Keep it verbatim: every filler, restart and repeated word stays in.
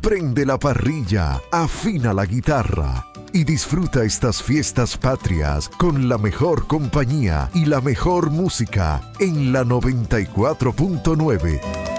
prende la parrilla, afina la guitarra y disfruta estas fiestas patrias con la mejor compañía y la mejor música en la noventa y cuatro punto nueve.